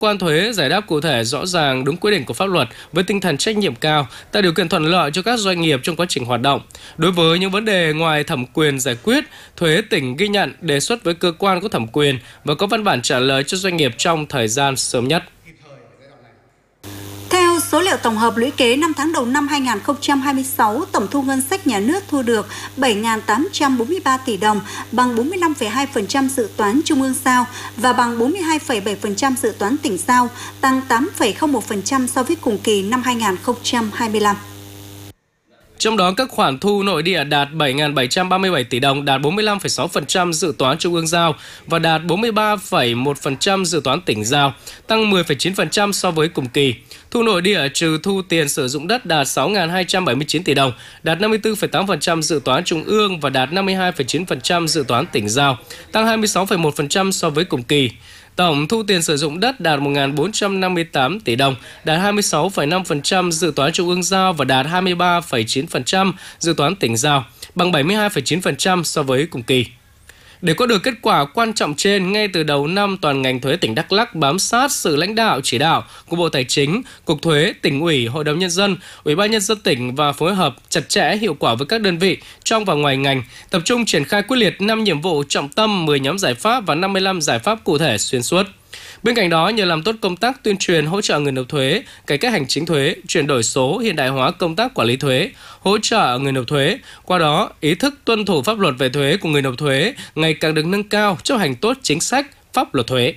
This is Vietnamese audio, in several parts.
Quan thuế giải đáp cụ thể rõ ràng đúng quy định của pháp luật với tinh thần trách nhiệm cao, tạo điều kiện thuận lợi cho các doanh nghiệp trong quá trình hoạt động. Đối với những vấn đề ngoài thẩm quyền giải quyết, thuế tỉnh ghi nhận đề xuất với cơ quan có thẩm quyền và có văn bản trả lời cho doanh nghiệp trong thời gian sớm nhất. Theo số liệu tổng hợp lũy kế 5 tháng đầu năm 2026, tổng thu ngân sách nhà nước thu được 7.843 tỷ đồng, bằng 45,2% dự toán trung ương giao và bằng 42,7% dự toán tỉnh giao, tăng 8,01% so với cùng kỳ năm 2025. Trong đó, các khoản thu nội địa đạt 7.737 tỷ đồng, đạt 45,6% dự toán trung ương giao và đạt 43,1% dự toán tỉnh giao, tăng 10,9% so với cùng kỳ. Thu nội địa trừ thu tiền sử dụng đất đạt 6.279 tỷ đồng, đạt 54,8% dự toán trung ương và đạt 52,9% dự toán tỉnh giao, tăng 26,1% so với cùng kỳ. Tổng thu tiền sử dụng đất đạt 1.458 tỷ đồng, đạt 26,5% dự toán trung ương giao và đạt 23,9% dự toán tỉnh giao, bằng 72,9% so với cùng kỳ. Để có được kết quả quan trọng trên, ngay từ đầu năm, toàn ngành thuế tỉnh Đắk Lắk bám sát sự lãnh đạo chỉ đạo của Bộ Tài chính, Cục Thuế, Tỉnh ủy, Hội đồng Nhân dân, Ủy ban Nhân dân tỉnh và phối hợp chặt chẽ hiệu quả với các đơn vị trong và ngoài ngành, tập trung triển khai quyết liệt 5 nhiệm vụ trọng tâm, 10 nhóm giải pháp và 55 giải pháp cụ thể xuyên suốt. Bên cạnh đó, nhờ làm tốt công tác tuyên truyền hỗ trợ người nộp thuế, cải cách hành chính thuế, chuyển đổi số, hiện đại hóa công tác quản lý thuế, hỗ trợ người nộp thuế, qua đó ý thức tuân thủ pháp luật về thuế của người nộp thuế ngày càng được nâng cao, chấp hành tốt chính sách pháp luật thuế.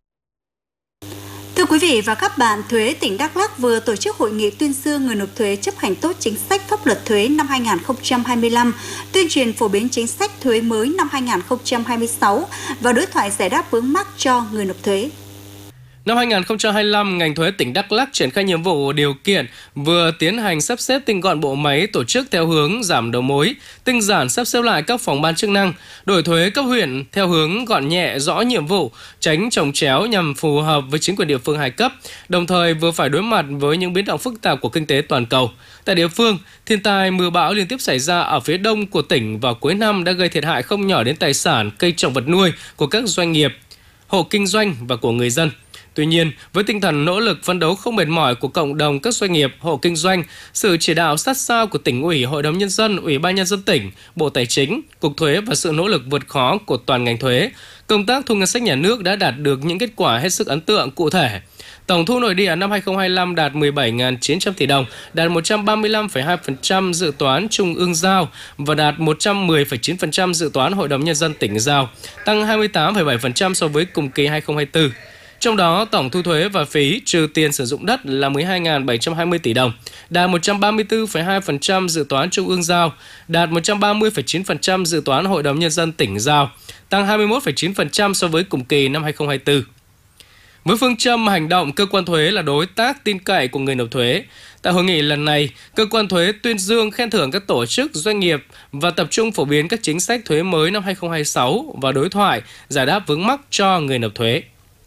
Thưa quý vị và các bạn, Thuế tỉnh Đắk Lắk vừa tổ chức hội nghị tuyên dương người nộp thuế chấp hành tốt chính sách pháp luật thuế năm 2025, tuyên truyền phổ biến chính sách thuế mới năm 2026 và đối thoại giải đáp vướng mắc cho người nộp thuế. Năm 2025, ngành thuế tỉnh Đắk Lắk triển khai nhiệm vụ điều kiện vừa tiến hành sắp xếp tinh gọn bộ máy tổ chức theo hướng giảm đầu mối, tinh giản sắp xếp lại các phòng ban chức năng, đổi thuế cấp huyện theo hướng gọn nhẹ, rõ nhiệm vụ, tránh chồng chéo nhằm phù hợp với chính quyền địa phương hai cấp, đồng thời vừa phải đối mặt với những biến động phức tạp của kinh tế toàn cầu. Tại địa phương, thiên tai mưa bão liên tiếp xảy ra ở phía đông của tỉnh vào cuối năm đã gây thiệt hại không nhỏ đến tài sản, cây trồng vật nuôi của các doanh nghiệp, hộ kinh doanh và của người dân. Tuy nhiên, với tinh thần nỗ lực phấn đấu không mệt mỏi của cộng đồng các doanh nghiệp, hộ kinh doanh, sự chỉ đạo sát sao của tỉnh ủy, Hội đồng Nhân dân, Ủy ban Nhân dân tỉnh, Bộ Tài chính, Cục Thuế và sự nỗ lực vượt khó của toàn ngành thuế, công tác thu ngân sách nhà nước đã đạt được những kết quả hết sức ấn tượng cụ thể. Tổng thu nội địa năm 2025 đạt 17.900 tỷ đồng, đạt 135,2% dự toán trung ương giao và đạt 110,9% dự toán Hội đồng Nhân dân tỉnh giao, tăng 28,7% so với cùng kỳ 2024. Trong đó, tổng thu thuế và phí trừ tiền sử dụng đất là 12.720 tỷ đồng, đạt 134,2% dự toán trung ương giao, đạt 130,9% dự toán Hội đồng Nhân dân tỉnh giao, tăng 21,9% so với cùng kỳ năm 2024. Với phương châm hành động cơ quan thuế là đối tác tin cậy của người nộp thuế, tại hội nghị lần này, cơ quan thuế tuyên dương khen thưởng các tổ chức, doanh nghiệp và tập trung phổ biến các chính sách thuế mới năm 2026 và đối thoại giải đáp vướng mắc cho người nộp thuế.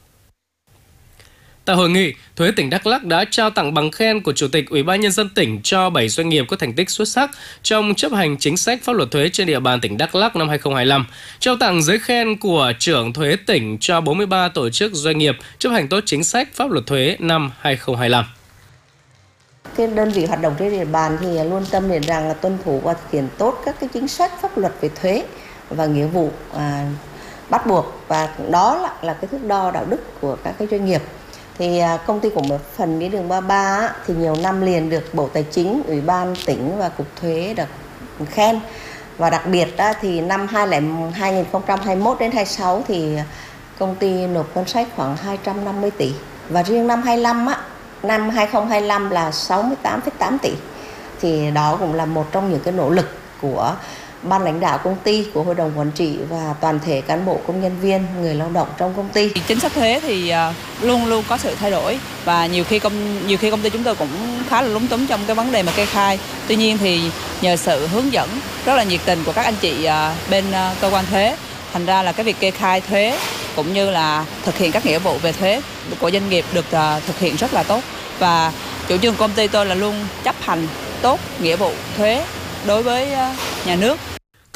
Tại hội nghị, Thuế tỉnh Đắk Lắk đã trao tặng bằng khen của Chủ tịch Ủy ban Nhân dân tỉnh cho 7 doanh nghiệp có thành tích xuất sắc trong chấp hành chính sách pháp luật thuế trên địa bàn tỉnh Đắk Lắk năm 2025, trao tặng giấy khen của trưởng thuế tỉnh cho 43 tổ chức doanh nghiệp chấp hành tốt chính sách pháp luật thuế năm 2025. Cái đơn vị hoạt động trên địa bàn thì luôn tâm niệm rằng là tuân thủ và thực hiện tốt các cái chính sách pháp luật về thuế và nghĩa vụ bắt buộc, và đó là cái thước đo đạo đức của các cái doanh nghiệp. Thì công ty cổ phần Mía Đường 33 thì nhiều năm liền được Bộ Tài chính, Ủy ban tỉnh và Cục Thuế được khen. Và đặc biệt thì năm 2021 đến 26 thì công ty nộp ngân sách khoảng 250 tỷ. Và riêng năm 2025 là 68,8 tỷ. Thì đó cũng là một trong những cái nỗ lực của ban lãnh đạo công ty, của hội đồng quản trị và toàn thể cán bộ công nhân viên, người lao động trong công ty. Chính sách thuế thì luôn luôn có sự thay đổi và nhiều khi công ty chúng tôi cũng khá là lúng túng trong cái vấn đề mà kê khai. Tuy nhiên thì nhờ sự hướng dẫn rất là nhiệt tình của các anh chị bên cơ quan thuế, thành ra là cái việc kê khai thuế cũng như là thực hiện các nghĩa vụ về thuế của doanh nghiệp được thực hiện rất là tốt, và chủ trương công ty tôi là luôn chấp hành tốt nghĩa vụ thuế đối với nhà nước.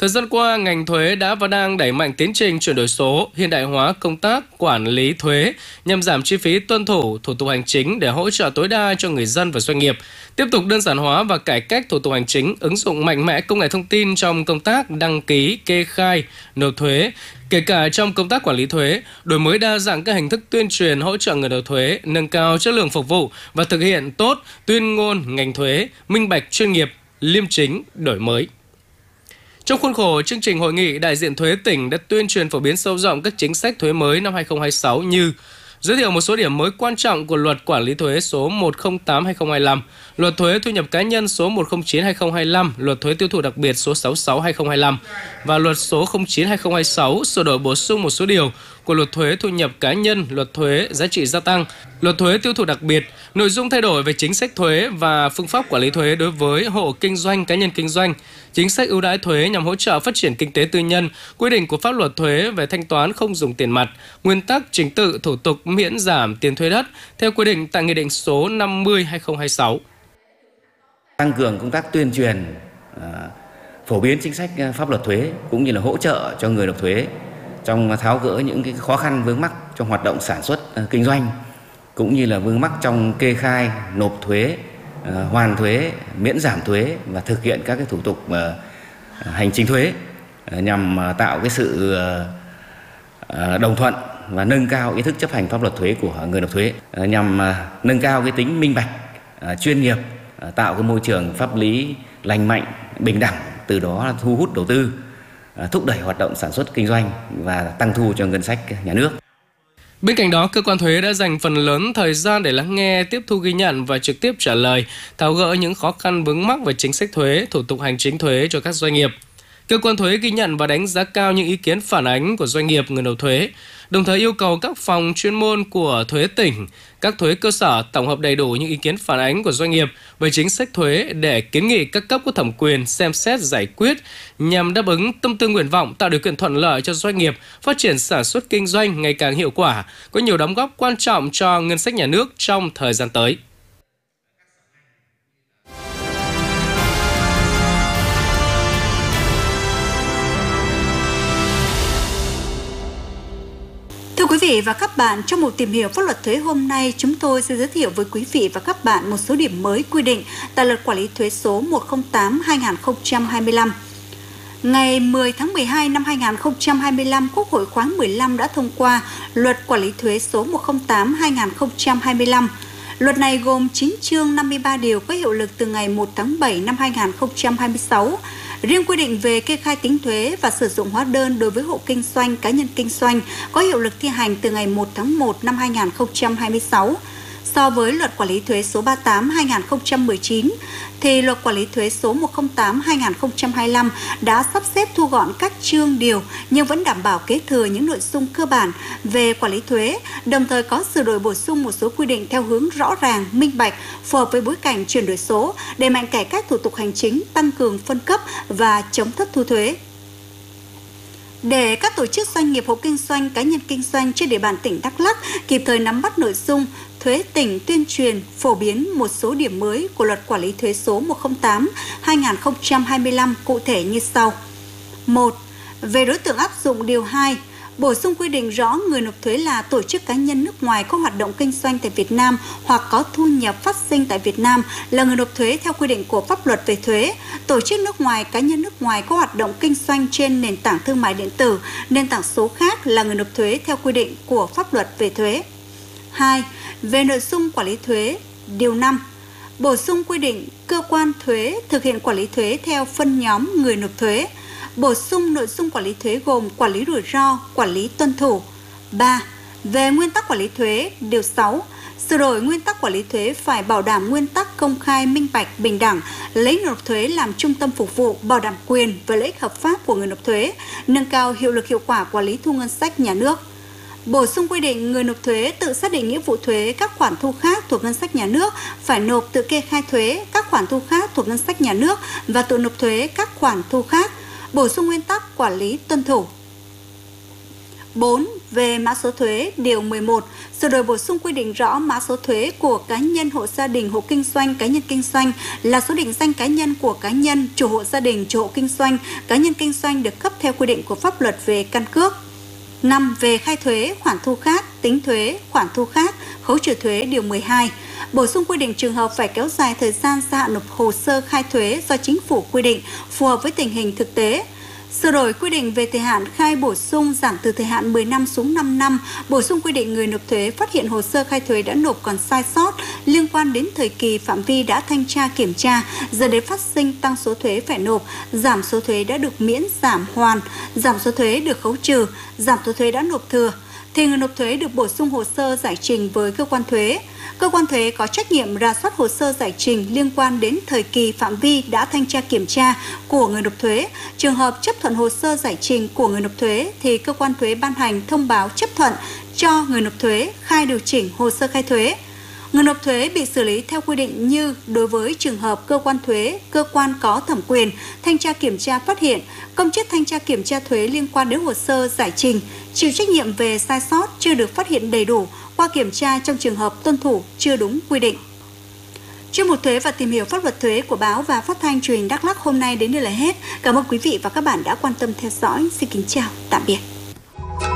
Thời gian qua, ngành thuế đã và đang đẩy mạnh tiến trình chuyển đổi số, hiện đại hóa công tác quản lý thuế nhằm giảm chi phí tuân thủ thủ tục hành chính để hỗ trợ tối đa cho người dân và doanh nghiệp. Tiếp tục đơn giản hóa và cải cách thủ tục hành chính, ứng dụng mạnh mẽ công nghệ thông tin trong công tác đăng ký, kê khai, nộp thuế, kể cả trong công tác quản lý thuế, đổi mới đa dạng các hình thức tuyên truyền hỗ trợ người nộp thuế, nâng cao chất lượng phục vụ và thực hiện tốt tuyên ngôn ngành thuế, minh bạch, chuyên nghiệp, liêm chính, đổi mới. Trong khuôn khổ chương trình hội nghị, đại diện thuế tỉnh đã tuyên truyền phổ biến sâu rộng các chính sách thuế mới năm 2026 như giới thiệu một số điểm mới quan trọng của Luật Quản lý thuế số 108/2025, Luật Thuế Thu nhập cá nhân số 109/2025, Luật Thuế Tiêu thụ đặc biệt số 66/2025 và Luật số 09/2026 sửa đổi bổ sung một số điều của Luật Thuế Thu nhập cá nhân, Luật Thuế Giá trị gia tăng, Luật Thuế Tiêu thụ đặc biệt, nội dung thay đổi về chính sách thuế và phương pháp quản lý thuế đối với hộ kinh doanh, cá nhân kinh doanh, chính sách ưu đãi thuế nhằm hỗ trợ phát triển kinh tế tư nhân, quy định của pháp luật thuế về thanh toán không dùng tiền mặt, nguyên tắc trình tự thủ tục miễn giảm tiền thuế đất theo quy định tại Nghị định số 50/2026. Tăng cường công tác tuyên truyền, phổ biến chính sách pháp luật thuế cũng như là hỗ trợ cho người nộp thuế trong tháo gỡ những cái khó khăn vướng mắc trong hoạt động sản xuất kinh doanh, cũng như là vướng mắc trong kê khai, nộp thuế, hoàn thuế, miễn giảm thuế và thực hiện các cái thủ tục hành chính thuế nhằm tạo cái sự đồng thuận và nâng cao ý thức chấp hành pháp luật thuế của người nộp thuế, nhằm nâng cao cái tính minh bạch, chuyên nghiệp, tạo cái môi trường pháp lý lành mạnh, bình đẳng, từ đó thu hút đầu tư, thúc đẩy hoạt động sản xuất kinh doanh và tăng thu cho ngân sách nhà nước. Bên cạnh đó, cơ quan thuế đã dành phần lớn thời gian để lắng nghe, tiếp thu ghi nhận và trực tiếp trả lời, tháo gỡ những khó khăn vướng mắc về chính sách thuế, thủ tục hành chính thuế cho các doanh nghiệp. Cơ quan thuế ghi nhận và đánh giá cao những ý kiến phản ánh của doanh nghiệp, người nộp thuế, đồng thời yêu cầu các phòng chuyên môn của thuế tỉnh, các thuế cơ sở tổng hợp đầy đủ những ý kiến phản ánh của doanh nghiệp về chính sách thuế để kiến nghị các cấp có thẩm quyền xem xét giải quyết nhằm đáp ứng tâm tư nguyện vọng, tạo điều kiện thuận lợi cho doanh nghiệp phát triển sản xuất kinh doanh ngày càng hiệu quả, có nhiều đóng góp quan trọng cho ngân sách nhà nước trong thời gian tới. Thưa quý vị và các bạn, trong một tìm hiểu pháp luật thuế hôm nay, chúng tôi sẽ giới thiệu với quý vị và các bạn một số điểm mới quy định tại Luật Quản lý thuế số 108/2025. Ngày 10 tháng 12 năm 2025, Quốc hội khóa 15 đã thông qua Luật Quản lý thuế số 108/2025. Luật này gồm 9 chương 53 điều có hiệu lực từ ngày 1 tháng 7 năm 2026. Riêng quy định về kê khai tính thuế và sử dụng hóa đơn đối với hộ kinh doanh, cá nhân kinh doanh có hiệu lực thi hành từ ngày 1 tháng 1 năm 2026. So với Luật Quản lý thuế số 38/2019, thì Luật Quản lý thuế số 108/2025 đã sắp xếp thu gọn các chương điều nhưng vẫn đảm bảo kế thừa những nội dung cơ bản về quản lý thuế, đồng thời có sửa đổi bổ sung một số quy định theo hướng rõ ràng, minh bạch, phù hợp với bối cảnh chuyển đổi số, đẩy mạnh cải cách thủ tục hành chính, tăng cường phân cấp và chống thất thu thuế. Để các tổ chức doanh nghiệp, hộ kinh doanh, cá nhân kinh doanh trên địa bàn tỉnh Đắk Lắk kịp thời nắm bắt nội dung, thuế tỉnh tuyên truyền phổ biến một số điểm mới của Luật Quản lý thuế số 108/2025 cụ thể như sau. 1. Về đối tượng áp dụng điều 2, bổ sung quy định rõ người nộp thuế là tổ chức cá nhân nước ngoài có hoạt động kinh doanh tại Việt Nam hoặc có thu nhập phát sinh tại Việt Nam là người nộp thuế theo quy định của pháp luật về thuế. Tổ chức nước ngoài, cá nhân nước ngoài có hoạt động kinh doanh trên nền tảng thương mại điện tử, nền tảng số khác là người nộp thuế theo quy định của pháp luật về thuế. 2. Về nội dung quản lý thuế, điều 5. Bổ sung quy định cơ quan thuế thực hiện quản lý thuế theo phân nhóm người nộp thuế. Bổ sung nội dung quản lý thuế gồm quản lý rủi ro, quản lý tuân thủ. 3. Về nguyên tắc quản lý thuế, điều 6. Sửa đổi nguyên tắc quản lý thuế phải bảo đảm nguyên tắc công khai, minh bạch, bình đẳng, lấy người nộp thuế làm trung tâm phục vụ, bảo đảm quyền và lợi ích hợp pháp của người nộp thuế, nâng cao hiệu lực hiệu quả quản lý thu ngân sách nhà nước. Bổ sung quy định người nộp thuế tự xác định nghĩa vụ thuế các khoản thu khác thuộc ngân sách nhà nước phải nộp tự kê khai thuế các khoản thu khác thuộc ngân sách nhà nước và tự nộp thuế các khoản thu khác. Bổ sung nguyên tắc quản lý tuân thủ. 4. Về mã số thuế, Điều 11, sửa đổi bổ sung quy định rõ mã số thuế của cá nhân, hộ gia đình, hộ kinh doanh, cá nhân kinh doanh là số định danh cá nhân của cá nhân, chủ hộ gia đình, chủ hộ kinh doanh, cá nhân kinh doanh được cấp theo quy định của pháp luật về căn cước. 5. Về khai thuế, khoản thu khác, tính thuế, khoản thu khác, khấu trừ thuế, Điều 12. Bổ sung quy định trường hợp phải kéo dài thời gian gia hạn nộp hồ sơ khai thuế do chính phủ quy định phù hợp với tình hình thực tế. Sửa đổi quy định về thời hạn khai bổ sung giảm từ thời hạn 10 năm xuống 5 năm, bổ sung quy định người nộp thuế phát hiện hồ sơ khai thuế đã nộp còn sai sót liên quan đến thời kỳ phạm vi đã thanh tra kiểm tra, dẫn đến phát sinh tăng số thuế phải nộp, giảm số thuế đã được miễn giảm hoàn, giảm số thuế được khấu trừ, giảm số thuế đã nộp thừa, thì người nộp thuế được bổ sung hồ sơ giải trình với cơ quan thuế. Cơ quan thuế có trách nhiệm rà soát hồ sơ giải trình liên quan đến thời kỳ phạm vi đã thanh tra kiểm tra của người nộp thuế. Trường hợp chấp thuận hồ sơ giải trình của người nộp thuế thì cơ quan thuế ban hành thông báo chấp thuận cho người nộp thuế khai điều chỉnh hồ sơ khai thuế. Người nộp thuế bị xử lý theo quy định như đối với trường hợp cơ quan thuế, cơ quan có thẩm quyền thanh tra kiểm tra phát hiện công chức thanh tra kiểm tra thuế liên quan đến hồ sơ giải trình chịu trách nhiệm về sai sót chưa được phát hiện đầy đủ qua kiểm tra trong trường hợp tuân thủ chưa đúng quy định. Chuyên mục thuế và tìm hiểu pháp luật thuế của báo và phát thanh truyền hình Đắk Lắk hôm nay đến đây là hết. Cảm ơn quý vị và các bạn đã quan tâm theo dõi. Xin kính chào, tạm biệt.